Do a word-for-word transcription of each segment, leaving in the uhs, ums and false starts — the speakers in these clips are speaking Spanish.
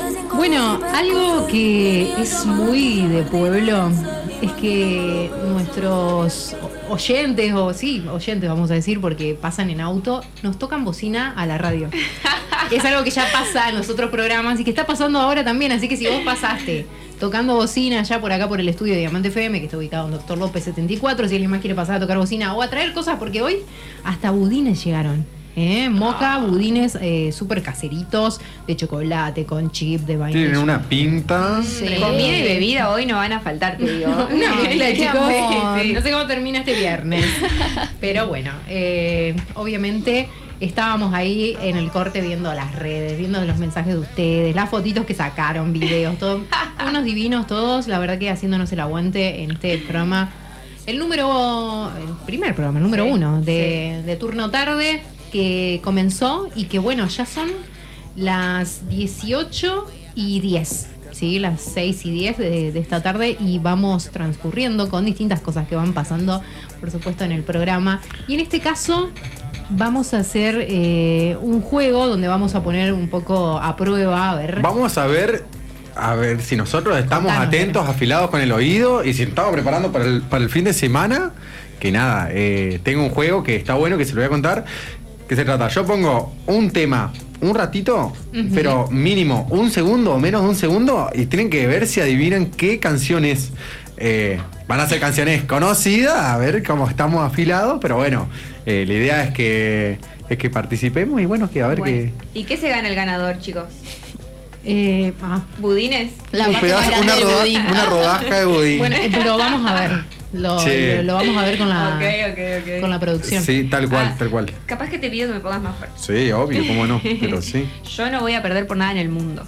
Bueno, algo que es muy de pueblo es que nuestros oyentes, o sí, oyentes vamos a decir, porque pasan en auto, nos tocan bocina a la radio. Es algo que ya pasa en los otros programas y que está pasando ahora también, así que si vos pasaste tocando bocina ya por acá por el estudio de Diamante F M, que está ubicado en Doctor López setenta y cuatro, si alguien más quiere pasar a tocar bocina o a traer cosas, porque hoy hasta budines llegaron. ¿Eh? Moca, budines eh, súper caseritos, de chocolate, con chip, de vainilla. Tienen una pinta. Sí. Comida y bebida hoy no van a faltar, te digo. No, mezcla, chicos. Sí, sí. No sé cómo termina este viernes. Pero bueno, eh, obviamente estábamos ahí en el corte viendo las redes, viendo los mensajes de ustedes, las fotitos que sacaron, videos, todo. Unos divinos todos, la verdad que haciéndonos el aguante en este programa. El número, el primer programa, el número sí, uno de, sí. de turno tarde, que comenzó y que bueno, ya son las dieciocho y diez, ¿sí? Las seis y diez de, de esta tarde y vamos transcurriendo con distintas cosas que van pasando, por supuesto, en el programa. Y en este caso vamos a hacer eh, un juego donde vamos a poner un poco a prueba, a ver. Vamos a ver, a ver si nosotros estamos Contanos, atentos, ¿verdad? Afilados con el oído y si estamos preparando para el, para el fin de semana. Que nada, eh, tengo un juego que está bueno, que se lo voy a contar. ¿Qué se trata? Yo pongo un tema un ratito, uh-huh. pero mínimo un segundo o menos de un segundo, y tienen que ver si adivinan qué canción es. Eh, van a ser canciones conocidas, a ver cómo estamos afilados, pero bueno, eh, la idea es que es que participemos y bueno, que a ver bueno. qué. ¿Y qué se gana el ganador, chicos? Eh, ah. ¿Budines? La un pedazo, una, roda, una rodaja de budín. Bueno, pero vamos a ver. Lo, lo, lo vamos a ver con la, okay, okay, okay. con la producción. Sí, tal cual, ah, tal cual. Capaz que te pido que me pongas más fuerte. Sí, obvio, cómo no, pero sí. Yo no voy a perder por nada en el mundo.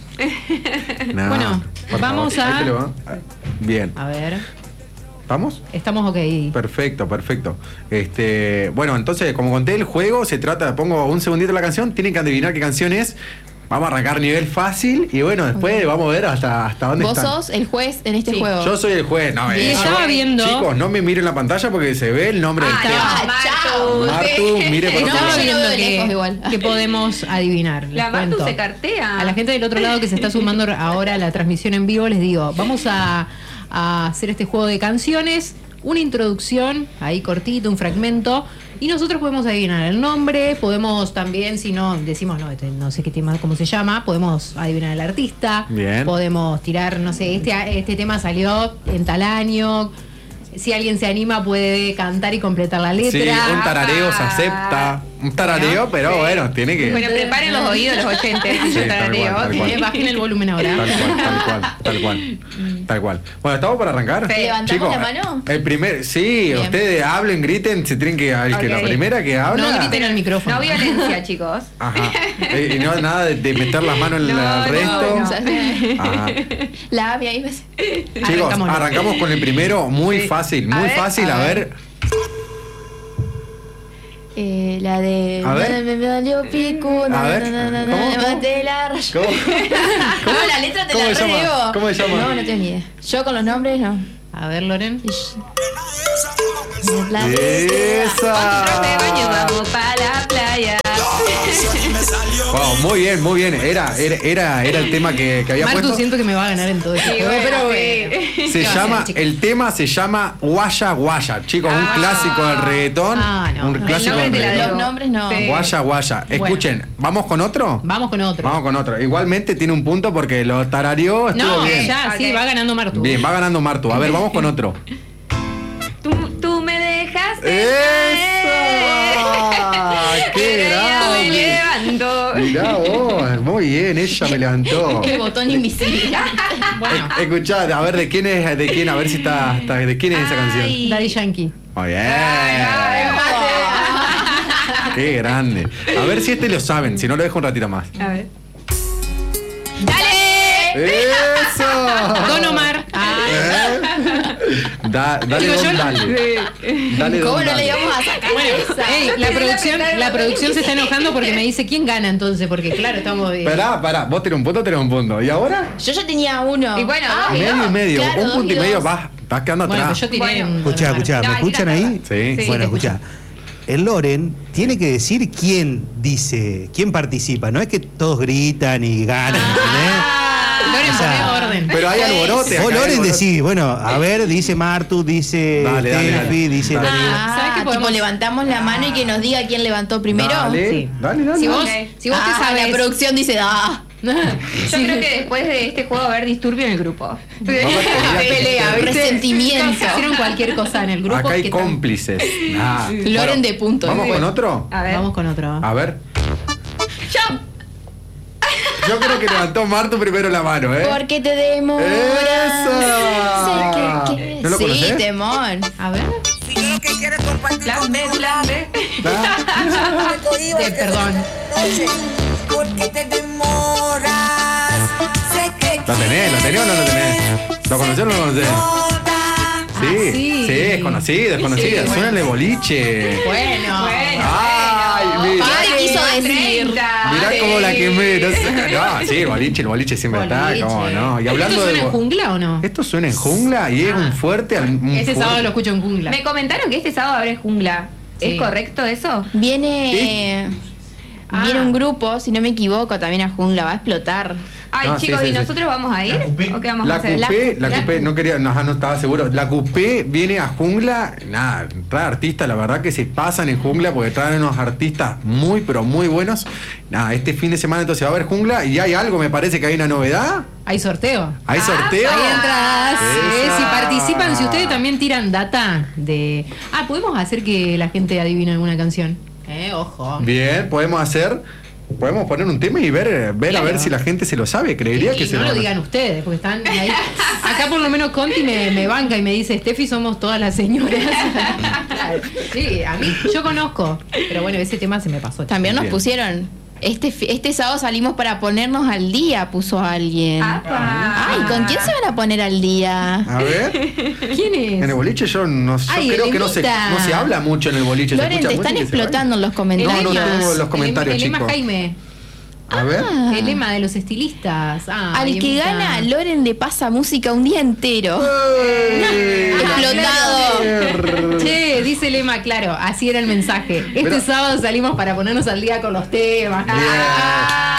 Nah, bueno, vamos favor. a... Ahí te lo va. Bien. A ver. ¿Vamos? Estamos ok. Perfecto, perfecto. Este, bueno, entonces, como conté, el juego se trata, pongo un segundito la canción, tienen que adivinar qué canción es. Vamos a arrancar nivel fácil y bueno, después okay. vamos a ver hasta, hasta dónde ¿Vos están. sos el juez en este sí. juego? Yo soy el juez, no, y eh, estaba yo, viendo. Chicos, no me miren la pantalla porque se ve el nombre ah, del tema. Martu, Martu, mire por estaba favor. viendo que, igual. que podemos adivinar. La Martu cuento. se cartea. A la gente del otro lado que se está sumando ahora a la transmisión en vivo, les digo, vamos a, a hacer este juego de canciones, una introducción, ahí cortito, un fragmento. Y nosotros podemos adivinar el nombre, podemos también, si no decimos, no, este, no sé qué tema, cómo se llama, podemos adivinar el artista. Bien. Podemos tirar, no sé, este, este tema salió en tal año. Si alguien se anima puede cantar y completar la letra. Sí, un tarareo se acepta. Un tarareo, bueno, pero sí. bueno, tiene que... Bueno, preparen los oídos los oyentes. Sí, tarareo. Tal cual, tal cual. Bajen el volumen ahora. Tal cual, tal cual, tal cual. Tal cual. Bueno, ¿estamos para arrancar? Sí. ¿Levantamos Chicos, la mano? El primer, sí, bien. Ustedes hablen, griten, se tienen que... El okay. que la primera que habla... No griten al micrófono. No violencia, chicos. Ajá. Y no nada de, de meter las manos en no, el resto. No, no. Ajá. La mía, ahí me... Chicos, arrancamos con el primero, muy sí. fácil, muy a ver, fácil, a ver. A ver. Eh, la de... A ver. Me dolió pico, a ver. Me maté la raya. ¿Cómo? ¿Cómo? No, la letra te ¿Cómo la se llama? relego. ¿Cómo se llama? No, no tengo ni idea. Yo con los nombres, no. A ver, Loren. ¡Esa! Vamos para la playa. Wow, muy bien, muy bien. Era, era, era, era el tema que, que había Martu, puesto. Siento que me va a ganar en todo este sí, juego, bueno, pero sí. Se llama, hacer, el tema se llama Guaya Guaya, chicos, ah, un clásico del reggaetón. Ah, no, un no, clásico del reggaetón. Los nombres no. Sí. Guaya Guaya. Escuchen, bueno. ¿vamos con otro? Vamos con otro. Vamos con otro. Igualmente tiene un punto porque lo tarareó, estuvo no, bien. ya, okay. sí, va ganando Martu. Bien, va ganando Martu. A ver, vamos con otro. Tú, tú me dejaste. ¡Eso! ¡Qué grande! Me levanto. Mirá vos, muy bien, ella me levantó. El botón invisible. Bueno. Eh, escuchá, a ver de quién es, de quién, a ver si está, está de quién es esa canción. Ay. Daddy Yankee. Muy bien. Ay, Qué grande. A ver si este lo saben, si no lo dejo un ratito más. a ver. ¡Dale! ¡Eso! Don Omar. Ah. ¿Eh? Da, dale, Digo, don, yo- dale. Dale, ¿Cómo don, no le dale. íbamos a sacar Bueno, esa? ey, la producción, la producción se está enojando porque me dice quién gana entonces, porque claro, estamos de... Pará, pará, vos tenés un punto, tenés un punto. ¿Y ahora? Yo ya tenía uno. Y bueno, Ah, dos y Medio y medio. claro, un dos punto y y medio dos. vas, vas quedando Bueno, atrás. pues yo tiré Bueno. un... Escuchá, escuchá, ¿me No, escuchan ahí ahí? Sí. Sí, Bueno, te escuchá. el Loren tiene que decir quién dice, quién participa. No es que todos gritan y ganan, ¿entendés? Loren, O sea, poné orden. Pero hay alborote. Vos, acá, hay Loren, alborote. decís, bueno, a ver, dice Martu, dice Dale, dale, Tefi, dale. dice Dale. Daniel. Ah, ¿Sabes qué tipo, podemos- levantamos la mano y que nos diga quién levantó primero. Dale, Sí. dale, dale. Si vos, Ok. si vos Ah, te sabes. la producción dice, ah. Yo creo que después de este juego va a haber disturbio en el grupo. Vamos a pelear. Pelea, ¿viste? Resentimiento. Hicieron cualquier cosa en el grupo. Acá hay que tan- cómplices. Ah, Loren bueno, de punto. ¿Vamos con otro? A ver. Vamos con otro. A ver. ¡Yo! Yo creo que levantó Martu primero la mano, ¿eh? Porque te demoras. ¡Eso! Sé que- que- ¿No lo sí, conocés? temón. A ver. Si yo lo que quiero es compartir Plan B, contigo plan B. ¿Ah? te cohibas Eh, de perdón. noche, porque te demoras. Sé que ¿Lo tenés? ¿Lo tenés o no lo tenés? ¿Lo conocés o no lo conocés? Sí, Ah, sí, sí. es conocida, es conocida. Sí, Suena el de boliche. Bueno. Bueno. Ay, mira. ¿Qué quiso decir? treinta. Mirá cómo la quemé. No, sé. No, sí, el boliche, el boliche siempre está, Boliche. cómo no. Y hablando ¿Esto suena de. en jungla o no? Esto suena en jungla y es un fuerte. Un Este fuerte- sábado lo escucho en jungla. Me comentaron que este sábado abre jungla. Sí. ¿Es correcto eso? Viene. Ah. Viene un grupo, si no me equivoco, también a Jungla, va a explotar. Ay, No, sí, chicos, sí, ¿y sí. nosotros vamos a ir? ¿O qué vamos a La hacer? Coupé, la La- Coupé, no quería, no, no estaba seguro. La Coupé viene a Jungla, nada, trae artistas, la verdad que se pasan en Jungla porque traen unos artistas muy, pero muy buenos. Nada, este fin de semana entonces va a haber Jungla y hay algo, me parece que hay una novedad. Hay sorteo. ¿Hay sorteo? Hay entradas. eh, Esa. si participan, si ustedes también tiran data de. Ah, podemos hacer que la gente adivine alguna canción. Eh, ojo. Bien, podemos hacer, podemos poner un tema y ver, ver Claro. a ver si la gente se lo sabe. Creería Y que se no lo van a- digan ustedes, porque están ahí. Acá por lo menos Conti me, me banca y me dice, Steffi, somos todas las señoras. Claro. Sí, a mí yo conozco. Pero bueno, ese tema se me pasó. También nos Bien. pusieron. Este, fi- este sábado salimos para ponernos al día, puso alguien. ¡Apa! Ay, ¿con quién se van a poner al día? A ver, ¿Quién es? en el boliche yo, no, yo Ay, creo que no se, Elenita. no se habla mucho en el boliche. se Loren, escucha te música están y se va. explotando en los No, comentarios. no tengo los comentarios, el, el lema chicos. Jaime. A ver. Ah. El lema de los estilistas. Ah, Al bien, que está. gana, Loren le pasa música un día entero. ¡Ey! Explotado. Che, dice el lema, claro, así era el mensaje. Este Pero- sábado salimos para ponernos al día con los temas. Bien. Ah,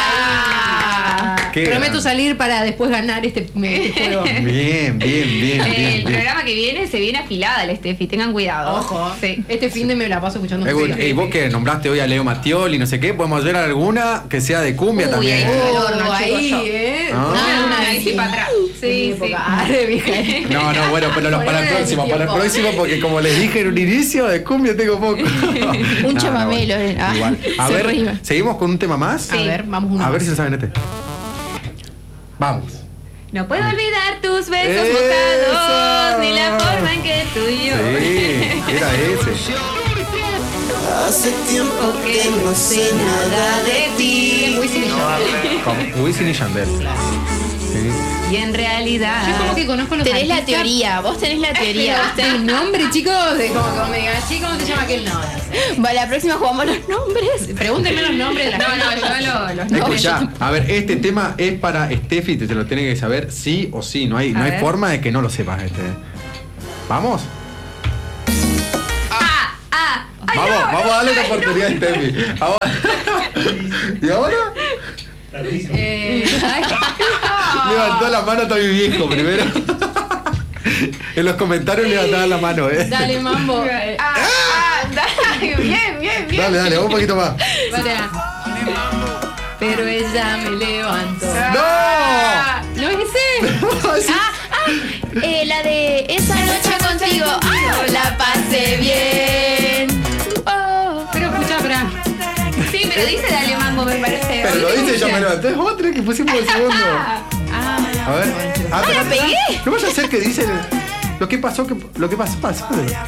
Qué Prometo grande. salir para después ganar este, este juego. Bien, bien, bien, bien. El bien. programa que viene se viene afilada el Steffi, tengan cuidado. Ojo, Sí. este fin de me la paso escuchando Eh, música. Y vos que nombraste hoy a Leo Mattioli, no sé qué, podemos ver alguna que sea de cumbia Uy, también. ahí. Oh, Horno, ahí, chicos, yo. eh. Ah. Una, una ahí sí para atrás. Sí, Sí, sí. sí. Ah, de vieja. No, no, bueno, pero los- para el Bueno, próximo, para el tiempo. próximo, porque como les dije en un inicio, de cumbia tengo poco. Un chamamé, Loren. Ah, Igual. A se ver, arriba. ¿seguimos con un tema más? A ver, vamos uno A ver más. si lo saben este. Vamos. No puedo olvidar tus besos Eso. mojados, ni la forma en que tú y yo. Sí, era ese. hace tiempo que no sé nada de ti. Wisin y Yandel. Con Wisin y Yandel. Sí. Y en realidad. Yo como que conozco los Tenés la artistas. teoría, vos tenés la teoría. Pero el nombre, chicos, de como que me digan, "Chi, ¿cómo se llama aquel?" No, no sé. Va, la próxima jugamos los nombres. Pregúntenme los nombres de la No, gente. no, yo lo- los nombres. Escuchá, a ver, este tema es para Steffi, te, te lo tiene que saber sí o sí. No hay, no A hay ver. forma de que no lo sepas este. ¿Vamos? Ah, ah. Ay, vamos, no, vamos no, a darle una ay, no. oportunidad a Steffi. Ahora. ¿Y ahora? Eh, ay, Levantó la mano todavía viejo primero. En los comentarios levantaban la mano, eh. dale, mambo. Ah, ah, dale, bien, bien, bien. Dale, dale, un poquito más. Para. Pero ella me levantó. ¡No! ¿No es ese? Sí. Ah, ah, eh, la de esa noche contigo. Ah, la pasé bien. Oh. Pero escucha, para. Sí, pero dice dale mambo, me parece. Pero lo dice yo me levanté. Es otra que pusimos el segundo. Ah, A ver. Ah, la pero- pegué. No vaya a ser que dice lo que pasó, que, lo que pasó, pasó. ah, lo que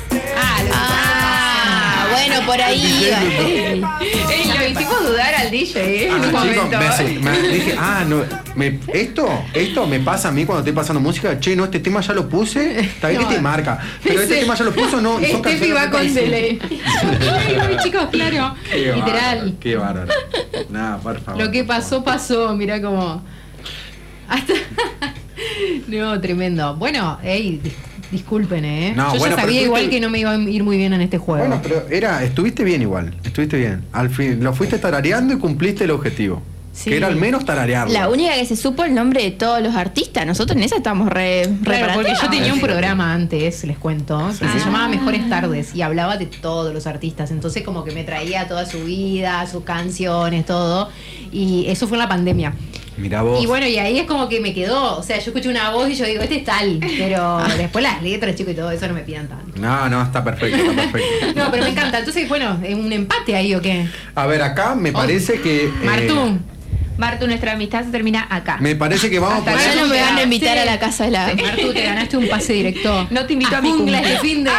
Ah, bueno, por ahí iba. Ey, lo hicimos dudar al D J, ¿eh? Ah, en un chicos, momento. me, asusté, me dije, ah, no, me, esto, esto me pasa a mí cuando estoy pasando música. Che, no, este tema ya lo puse, está bien No. que te marca. Pero este Ese- tema ya lo puso, no. y son Steffi canciones va que con parecen- delay. Ay, ay, chicos, claro. Qué Literal. bárbaro, qué bárbaro. Nada, por favor. Lo que por pasó, pasó. Mirá cómo. Hasta. No, tremendo. Bueno, ey, Disculpen, ¿eh? No, Yo bueno, ya pero sabía fuiste- igual que no me iba a ir muy bien en este juego. Bueno, pero era, estuviste bien igual, estuviste bien. Al fin, lo fuiste tarareando y cumpliste el objetivo. Sí. Que era al menos tararearlo. La única que se supo el nombre de todos los artistas. Nosotros en esa estamos re, re Claro, para porque yo atrás. tenía un Ah, sí. programa antes, les cuento, que Sí. se llamaba Mejores Tardes y hablaba de todos los artistas. Entonces como que me traía toda su vida, sus canciones, todo. Y eso fue en la pandemia. Mirá vos. Y bueno, y ahí es como que me quedó, o sea, yo escuché una voz y yo digo, este es tal, pero después las letras, chicos, y todo eso no me pidan tanto. No, no, está perfecto, está perfecto. No, pero me encanta. Entonces, bueno, ¿es un empate ahí o qué? A ver, acá me parece que. eh, Martú. Martu, nuestra amistad se termina acá. me parece que vamos a Hasta poner. Ya no me van a invitar Sí. a la casa de la... Martú, te ganaste un pase directo. No te invito a mi Jungla cumple. este fin de...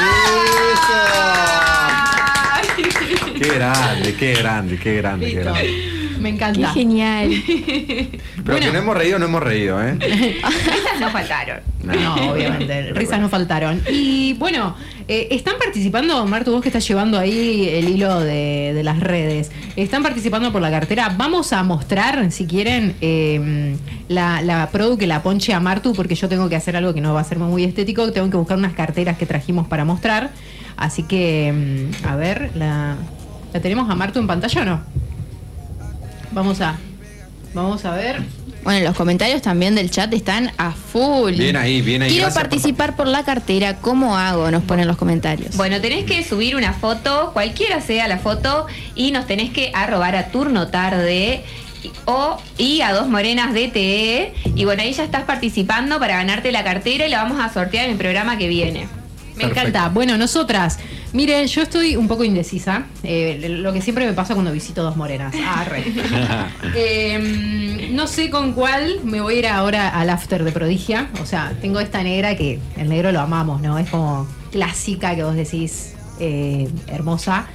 ¡Eso! ¡Qué grande, qué grande, qué grande, qué Listo. grande! Me Qué encanta. genial. Pero Bueno. que no hemos reído, no hemos reído, ¿eh? Risas no faltaron. No, obviamente, risas no faltaron. Y bueno, eh, están participando, Martu, vos que estás llevando ahí el hilo de, de las redes, están participando por la cartera. Vamos a mostrar, si quieren, eh, la, la produ que la ponche a Martu, porque yo tengo que hacer algo que no va a ser muy estético, tengo que buscar unas carteras que trajimos para mostrar. Así que, mm, a ver, la, ¿la tenemos a Martu en pantalla o no? Vamos a, vamos a ver. Bueno, los comentarios también del chat están a full. Bien ahí, bien ahí. Quiero Gracias por- participar por la cartera. ¿Cómo hago? Nos ponen los comentarios. Bueno, tenés que subir una foto, cualquiera sea la foto, y nos tenés que arrobar a Turno Tarde y- o y a Dos Morenas D T E. Y bueno, ahí ya estás participando para ganarte la cartera y la vamos a sortear en el programa que viene. Me Perfecto. encanta. Bueno, nosotras, miren, yo estoy un poco indecisa. eh, lo que siempre me pasa cuando visito Dos Morenas. Ah, re. Eh, no sé con cuál me voy a ir ahora al after de Prodigia. O sea, tengo esta negra que el negro lo amamos, ¿no? Es como clásica que vos decís eh, hermosa.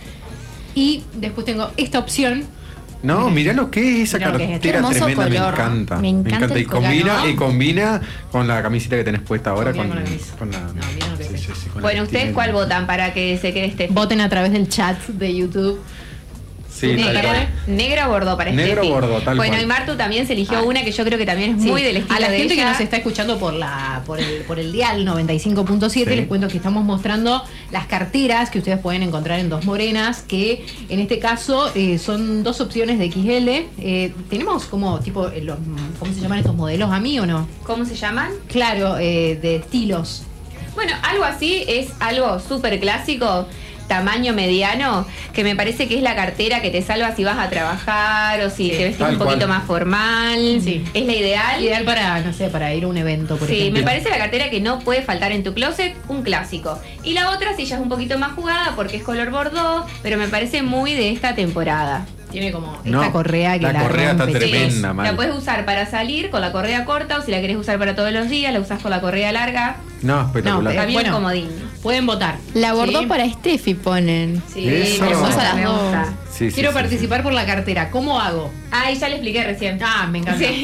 Y después tengo esta opción. No, mirá lo que es esa Mirá lo que es. cartera Qué hermoso tremenda, me color. encanta. Me encanta Y el color, combina, ¿no? y combina con la camiseta que tenés puesta ahora. Combina Con, con la camisa. con la. No, mirá lo que sí, es. sí, sí, con la Bueno, ¿ustedes vestimenta. cuál votan para que se quede este? Voten a través del chat de YouTube. Sí, tal Negra, cual. negra o bordo para Negro o Steffi. bordo, tal Bueno, cual. y Martu también se eligió Ay. una que yo creo que también es Sí. muy del estilo a la de gente que ella. nos está escuchando por la por el, por el dial noventa y cinco punto siete, Sí. les cuento que estamos mostrando las carteras que ustedes pueden encontrar en Dos Morenas, que en este caso eh, son dos opciones de X L. Eh, tenemos como tipo eh, los, ¿cómo se llaman estos modelos a mí o no? ¿Cómo se llaman? Claro, eh, de estilos. Bueno, algo así es algo súper clásico, tamaño mediano, que me parece que es la cartera que te salva si vas a trabajar o si Sí, te vestís tal un poquito cual. más formal. Sí. Es la ideal. Ideal para, no sé, para ir a un evento, por Sí, ejemplo. me parece la cartera que no puede faltar en tu closet, un clásico. Y la otra sí ya es un poquito más jugada porque es color bordó, pero me parece muy de esta temporada. Tiene como No, esta correa que la la, correa está rompe. tremenda, Sí, mal. la puedes usar para salir con la correa corta o si la querés usar para todos los días, la usás con la correa larga. No, espectacular. No, Está Eh, bien bueno. comodín. Pueden votar. La bordó Sí. para Steffi, ponen. Sí, Eso. me Hermosa gusta, las me dos. gusta. Sí, sí, Quiero sí, participar por la cartera. ¿Cómo hago? Ah, y ya le expliqué recién. Ah, me encanta. Sí.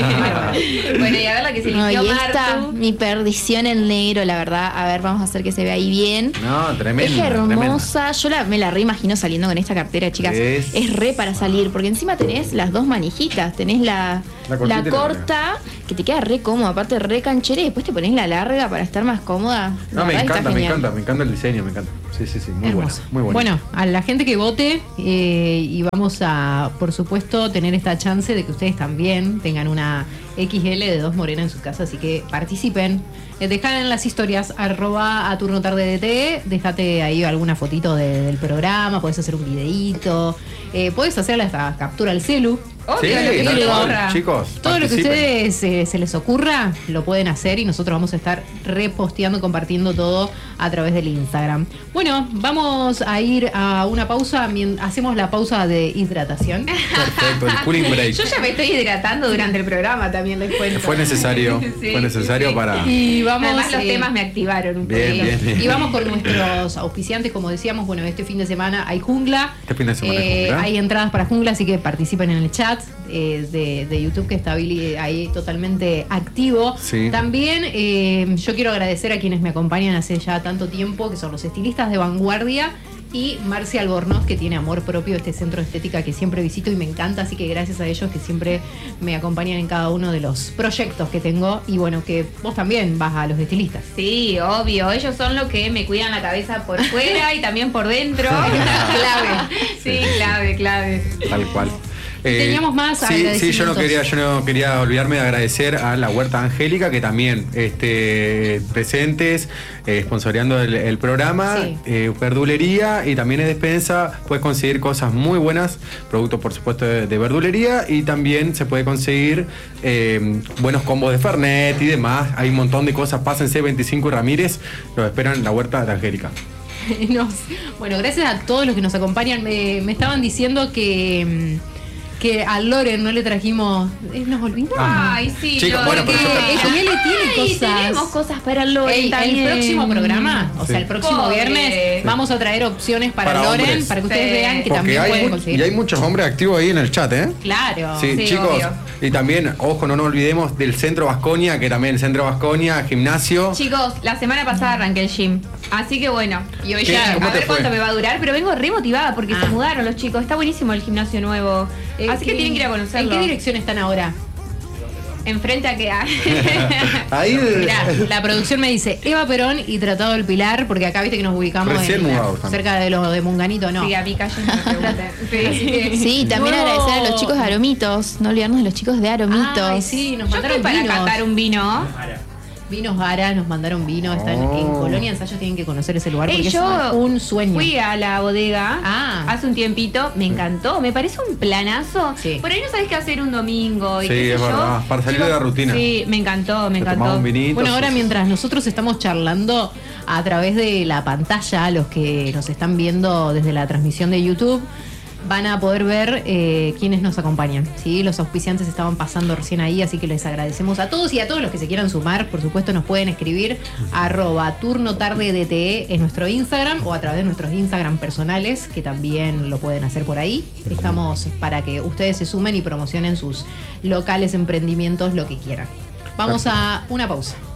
Bueno, y a ver la que se No, y eligió esta, Martu. mi perdición en negro, la verdad. A ver, vamos a hacer que se vea ahí bien. sí. No, tremenda. Es hermosa, yo la, me la reimagino saliendo con esta cartera, chicas. Es- Es, re para salir, porque encima tenés las dos manijitas, tenés la, La la, cortita y la corta, que te queda re cómoda, aparte re canchera, y después te ponés la larga para estar más cómoda. La No, me verdad está encanta, me genial. encanta, me encanta el diseño, me encanta. Sí, sí, sí, muy bueno, Hermoso. muy bueno. Bueno, a la gente que vote eh, y vamos a, por supuesto, tener esta chance de que ustedes también tengan una X L de Dos Morena en su casa, así que participen. Eh, dejad en las historias arroba a turno tarde D T E, dejate ahí alguna fotito de- del programa, podés hacer un videíto, eh, podés hacer hasta captura al celu. Obvio, Sí, lo que tal se te cual, ocurra. chicos. Todo lo que a participen. ustedes eh, se les ocurra, lo pueden hacer y nosotros vamos a estar reposteando, compartiendo todo a través del Instagram. Bueno, vamos a ir a una pausa, mien- hacemos la pausa de hidratación. Perfecto, el cooling break. Yo ya me estoy hidratando durante el programa, también les cuento. Fue necesario, Sí, fue necesario sí, sí. para. Y vamos, Además los eh, temas me activaron un Bien, poquito. bien, bien. Y vamos con nuestros auspiciantes, como decíamos, bueno, este fin de semana hay jungla. Este fin de semana hay Eh, jungla. hay entradas para jungla, así que participen en el chat eh, de, de YouTube que está Billy ahí totalmente activo. Sí. También eh, yo quiero agradecer a quienes me acompañan hace ya tanto tiempo, que son los estilistas de vanguardia y Marcia Albornoz, que tiene amor propio, este centro de estética que siempre visito y me encanta, así que gracias a ellos que siempre me acompañan en cada uno de los proyectos que tengo y bueno, que vos también vas a los estilistas. Sí, obvio, ellos son los que me cuidan la cabeza por fuera y también por dentro. Clave. Sí, clave, clave. Tal cual. Teníamos más sí, sí, yo no quería, yo no quería olvidarme de agradecer a la Huerta Angélica, que también este, presentes, eh, sponsoreando el, el programa, Sí. eh, verdulería y también en despensa. Puedes conseguir cosas muy buenas, productos por supuesto de, de verdulería, y también se puede conseguir eh, buenos combos de Fernet y demás. Hay un montón de cosas. Pásense, veinticinco y Ramírez, los esperan en la Huerta de Angélica. Nos- bueno, gracias a todos los que nos acompañan. Me, me estaban diciendo que, mm, que a Loren no le trajimos. eh, ¿Nos olvidamos? Ay, sí, Chicos, Loren. bueno, pero yo- Porque ella le tiene Ay, cosas. tenemos cosas para el Loren Ey, también. el próximo programa, o Sí. sea, el próximo Pobre. viernes, vamos a traer opciones para, Para Loren, hombres. para que ustedes Sí. vean que Porque también hay, pueden mu- conseguir. y hay muchos hombres activos ahí en el chat, ¿eh? Claro. Sí, Sí, chicos. obvio. Y también, ojo, no nos olvidemos del Centro Vasconia, que también el Centro Vasconia, gimnasio. Chicos, la semana pasada arranqué el gym. Así que bueno, y hoy ¿Qué? ya ¿Cómo a te ver fue? cuánto me va a durar, pero vengo re motivada porque Ah. se mudaron los chicos. Está buenísimo el gimnasio nuevo. Eh, Así que ¿qué- tienen que ir a ¿En conocerlo. qué dirección están ahora? Enfrente a que Ahí el- Mirá, la producción me dice Eva Perón y Tratado del Pilar, porque acá viste que nos ubicamos Recién en la- mudados también. cerca de lo de Munganito, ¿no? Sí, a mi calle me preguntan. Sí. Sí, también No. agradecer a los chicos de Aromitos. No olvidarnos de los chicos de Aromitos. Ay, sí, nos Yo mandaron estoy para vinos. catar un vino. Vinos Gara, nos mandaron vino, están Oh. en Colonia Ensayos, tienen que conocer ese lugar Ey, porque yo es un sueño. Fui a la bodega Ah. hace un tiempito, me encantó, me parece un planazo. Sí. Por ahí no sabes qué hacer un domingo y Sí, qué sé es yo. verdad, para salir de la rutina. Sí, me encantó, me Te tomás encantó. un vinito. Bueno, ahora sí, sí. mientras nosotros estamos charlando a través de la pantalla, los que nos están viendo desde la transmisión de YouTube, van a poder ver eh, quiénes nos acompañan. ¿Sí? Los auspiciantes estaban pasando recién ahí, así que les agradecemos a todos y a todos los que se quieran sumar. Por supuesto, nos pueden escribir arroba turno tarde D T E en nuestro Instagram o a través de nuestros Instagram personales, que también lo pueden hacer por ahí. Estamos para que ustedes se sumen y promocionen sus locales, emprendimientos, lo que quieran. Vamos a una pausa.